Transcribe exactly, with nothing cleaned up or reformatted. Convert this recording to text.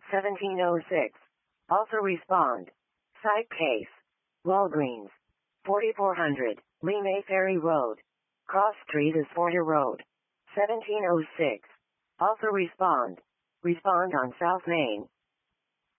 seventeen oh six. Also respond. Site case. Walgreens. forty-four hundred, Lee May Ferry Road. Cross Street is Porter Road. seventeen oh six. Also respond. Respond on South Main.